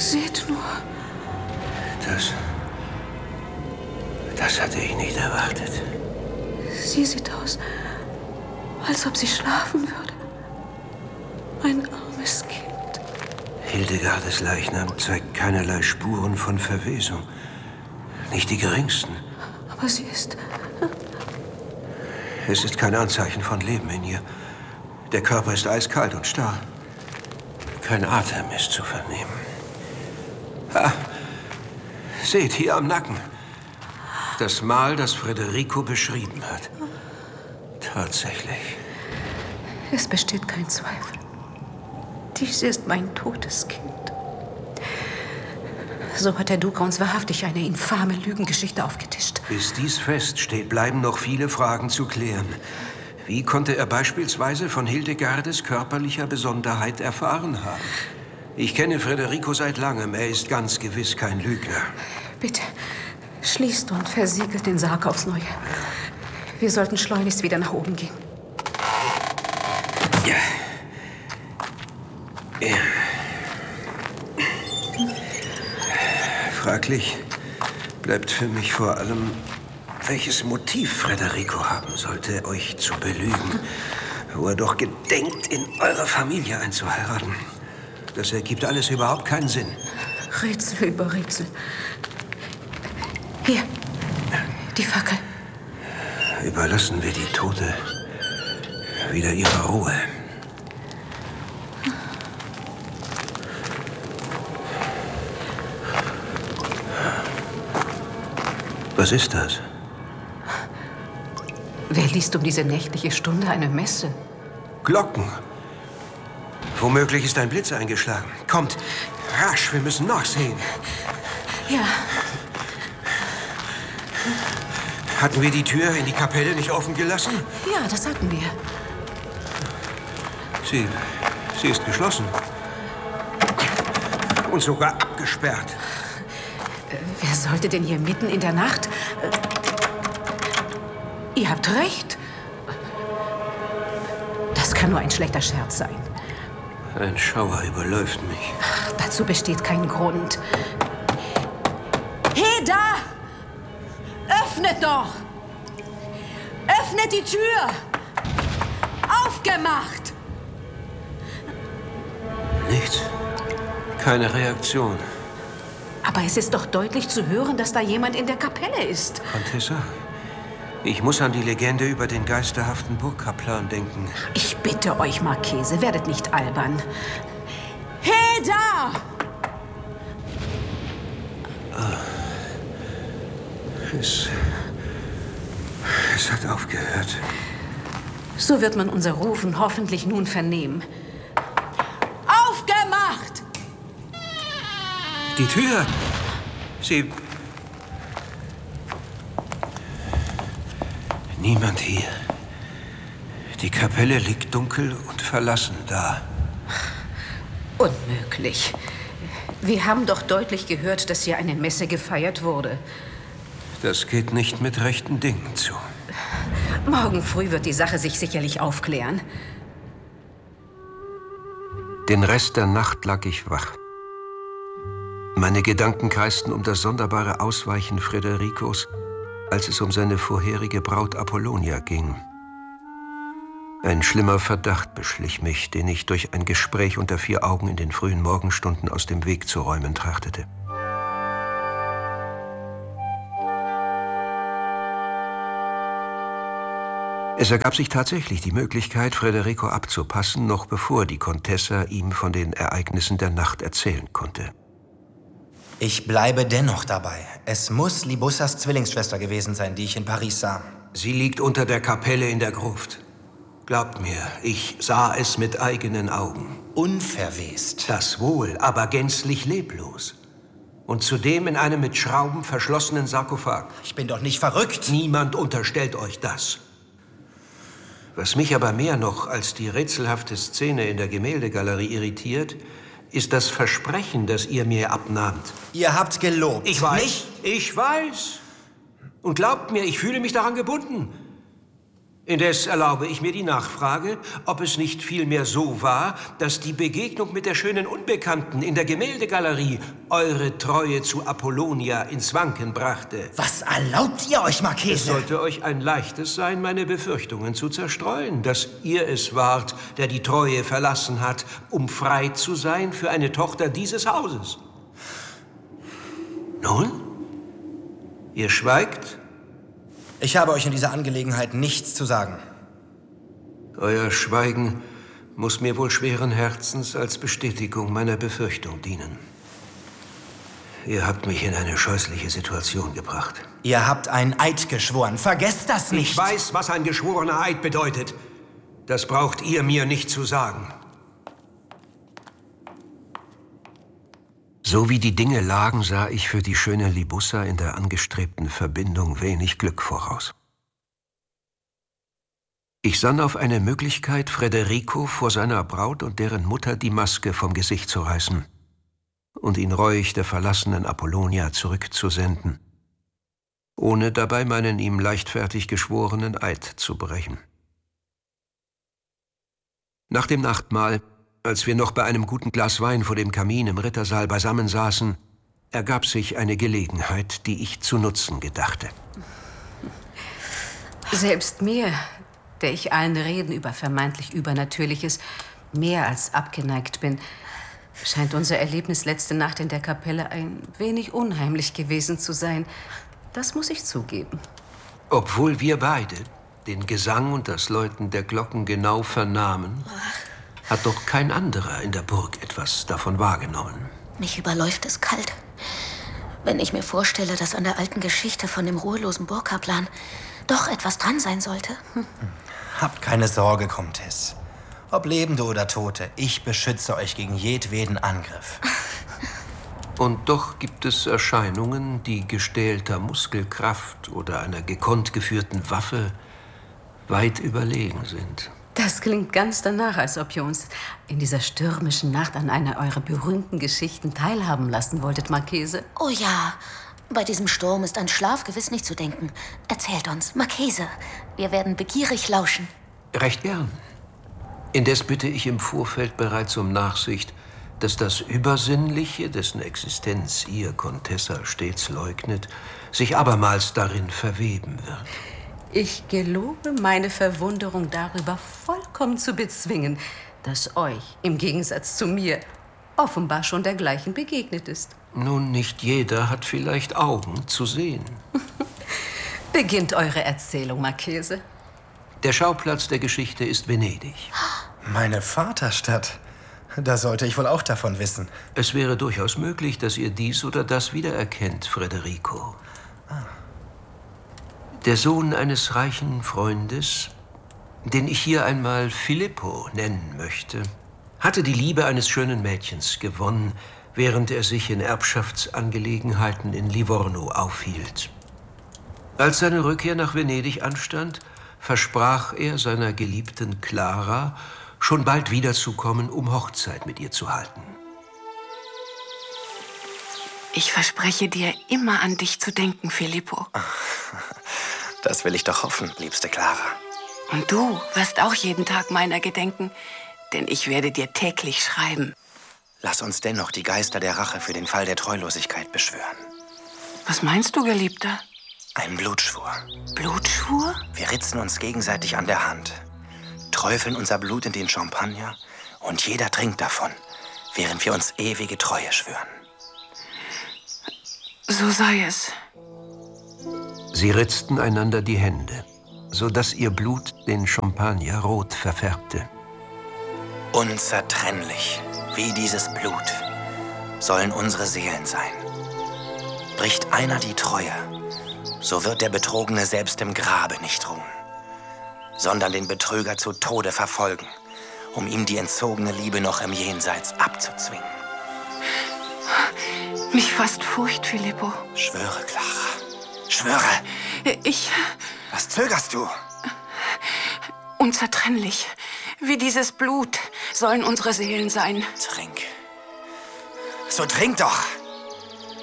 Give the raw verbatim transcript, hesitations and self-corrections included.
Seht nur. Das... Das hatte ich nicht erwartet. Sie sieht aus, als ob sie schlafen würde. Ein armes Kind. Hildegardes Leichnam zeigt keinerlei Spuren von Verwesung. Nicht die geringsten. Aber sie ist... Es ist kein Anzeichen von Leben in ihr. Der Körper ist eiskalt und starr. Kein Atem ist zu vernehmen. Ah, seht, hier am Nacken. Das Mal, das Federico beschrieben hat. Tatsächlich. Es besteht kein Zweifel. Dies ist mein totes Kind. So hat der Duca uns wahrhaftig eine infame Lügengeschichte aufgetischt. Bis dies feststeht, bleiben noch viele Fragen zu klären. Wie konnte er beispielsweise von Hildegardes körperlicher Besonderheit erfahren haben? Ich kenne Federico seit langem. Er ist ganz gewiss kein Lügner. Bitte, schließt und versiegelt den Sarg aufs Neue. Wir sollten schleunigst wieder nach oben gehen. Ja. Ja. Fraglich bleibt für mich vor allem, welches Motiv Federico haben sollte, euch zu belügen, wo er doch gedenkt, in eure Familie einzuheiraten. Das ergibt alles überhaupt keinen Sinn. Rätsel über Rätsel. Hier, die Fackel. Überlassen wir die Tote wieder ihrer Ruhe. Was ist das? Wer liest um diese nächtliche Stunde eine Messe? Glocken. Womöglich ist ein Blitz eingeschlagen. Kommt, rasch, wir müssen nachsehen. Ja. Hatten wir die Tür in die Kapelle nicht offen gelassen? Ja, das hatten wir. Sie, sie ist geschlossen. Und sogar abgesperrt. Äh, wer sollte denn hier mitten in der Nacht... Äh, ihr habt recht. Das kann nur ein schlechter Scherz sein. Ein Schauer überläuft mich. Ach, dazu besteht kein Grund. Hey, da! Öffnet doch! Öffnet die Tür! Aufgemacht! Nichts. Keine Reaktion. Aber es ist doch deutlich zu hören, dass da jemand in der Kapelle ist. Contessa, ich muss an die Legende über den geisterhaften Burgkaplan denken. Ich bitte euch, Marchese, werdet nicht albern. Hey, da! Es... Es hat aufgehört. So wird man unser Rufen hoffentlich nun vernehmen. Aufgemacht! Die Tür! Sie... Niemand hier. Die Kapelle liegt dunkel und verlassen da. Unmöglich. Wir haben doch deutlich gehört, dass hier eine Messe gefeiert wurde. Das geht nicht mit rechten Dingen zu. Morgen früh wird die Sache sich sicherlich aufklären. Den Rest der Nacht lag ich wach. Meine Gedanken kreisten um das sonderbare Ausweichen Federicos, als es um seine vorherige Braut Apollonia ging. Ein schlimmer Verdacht beschlich mich, den ich durch ein Gespräch unter vier Augen in den frühen Morgenstunden aus dem Weg zu räumen trachtete. Es ergab sich tatsächlich die Möglichkeit, Federico abzupassen, noch bevor die Contessa ihm von den Ereignissen der Nacht erzählen konnte. Ich bleibe dennoch dabei. Es muss Libussas Zwillingsschwester gewesen sein, die ich in Paris sah. Sie liegt unter der Kapelle in der Gruft. Glaubt mir, ich sah es mit eigenen Augen. Unverwest. Das wohl, aber gänzlich leblos. Und zudem in einem mit Schrauben verschlossenen Sarkophag. Ich bin doch nicht verrückt. Niemand unterstellt euch das. Was mich aber mehr noch als die rätselhafte Szene in der Gemäldegalerie irritiert, ist das Versprechen, das ihr mir abnahmt. Ihr habt gelobt. Ich weiß, Mich? ich weiß. Und glaubt mir, ich fühle mich daran gebunden. Indes erlaube ich mir die Nachfrage, ob es nicht vielmehr so war, dass die Begegnung mit der schönen Unbekannten in der Gemäldegalerie eure Treue zu Apollonia ins Wanken brachte. Was erlaubt ihr euch, Marchese? Es sollte euch ein leichtes sein, meine Befürchtungen zu zerstreuen, dass ihr es wart, der die Treue verlassen hat, um frei zu sein für eine Tochter dieses Hauses. Nun? Ihr schweigt? Ich habe euch in dieser Angelegenheit nichts zu sagen. Euer Schweigen muss mir wohl schweren Herzens als Bestätigung meiner Befürchtung dienen. Ihr habt mich in eine scheußliche Situation gebracht. Ihr habt einen Eid geschworen. Vergesst das nicht. Ich weiß, was ein geschworener Eid bedeutet. Das braucht ihr mir nicht zu sagen. So wie die Dinge lagen, sah ich für die schöne Libussa in der angestrebten Verbindung wenig Glück voraus. Ich sann auf eine Möglichkeit, Federico vor seiner Braut und deren Mutter die Maske vom Gesicht zu reißen und ihn reuig der verlassenen Apollonia zurückzusenden, ohne dabei meinen ihm leichtfertig geschworenen Eid zu brechen. Nach dem Nachtmahl, als wir noch bei einem guten Glas Wein vor dem Kamin im Rittersaal beisammen saßen, ergab sich eine Gelegenheit, die ich zu nutzen gedachte. Selbst mir, der ich allen Reden über vermeintlich Übernatürliches mehr als abgeneigt bin, scheint unser Erlebnis letzte Nacht in der Kapelle ein wenig unheimlich gewesen zu sein. Das muss ich zugeben. Obwohl wir beide den Gesang und das Läuten der Glocken genau vernahmen, hat doch kein anderer in der Burg etwas davon wahrgenommen. Mich überläuft es kalt. Wenn ich mir vorstelle, dass an der alten Geschichte von dem ruhelosen Burgkaplan doch etwas dran sein sollte. Hm. Habt keine Sorge, Komtesse. Ob Lebende oder Tote, ich beschütze euch gegen jedweden Angriff. Und doch gibt es Erscheinungen, die gestählter Muskelkraft oder einer gekonnt geführten Waffe weit überlegen sind. Das klingt ganz danach, als ob ihr uns in dieser stürmischen Nacht an einer eurer berühmten Geschichten teilhaben lassen wolltet, Marchese. Oh ja, bei diesem Sturm ist an Schlaf gewiss nicht zu denken. Erzählt uns, Marchese, wir werden begierig lauschen. Recht gern. Indes bitte ich im Vorfeld bereits um Nachsicht, dass das Übersinnliche, dessen Existenz ihr, Contessa, stets leugnet, sich abermals darin verweben wird. Ich gelobe, meine Verwunderung darüber vollkommen zu bezwingen, dass euch, im Gegensatz zu mir, offenbar schon dergleichen begegnet ist. Nun, nicht jeder hat vielleicht Augen zu sehen. Beginnt eure Erzählung, Marchese. Der Schauplatz der Geschichte ist Venedig. Meine Vaterstadt. Da sollte ich wohl auch davon wissen. Es wäre durchaus möglich, dass ihr dies oder das wiedererkennt, Federico. Ah. Der Sohn eines reichen Freundes, den ich hier einmal Filippo nennen möchte, hatte die Liebe eines schönen Mädchens gewonnen, während er sich in Erbschaftsangelegenheiten in Livorno aufhielt. Als seine Rückkehr nach Venedig anstand, versprach er seiner geliebten Clara, schon bald wiederzukommen, um Hochzeit mit ihr zu halten. Ich verspreche dir, immer an dich zu denken, Filippo. Das will ich doch hoffen, liebste Clara. Und du wirst auch jeden Tag meiner gedenken, denn ich werde dir täglich schreiben. Lass uns dennoch die Geister der Rache für den Fall der Treulosigkeit beschwören. Was meinst du, Geliebter? Ein Blutschwur. Blutschwur? Wir ritzen uns gegenseitig an der Hand, träufeln unser Blut in den Champagner und jeder trinkt davon, während wir uns ewige Treue schwören. So sei es. Sie ritzten einander die Hände, sodass ihr Blut den Champagner rot verfärbte. Unzertrennlich, wie dieses Blut, sollen unsere Seelen sein. Bricht einer die Treue, so wird der Betrogene selbst im Grabe nicht ruhen, sondern den Betrüger zu Tode verfolgen, um ihm die entzogene Liebe noch im Jenseits abzuzwingen. Mich fasst Furcht, Filippo. Schwöre, Clara. Schwöre. Ich... Was zögerst du? Unzertrennlich, wie dieses Blut, sollen unsere Seelen sein. Trink. So trink doch.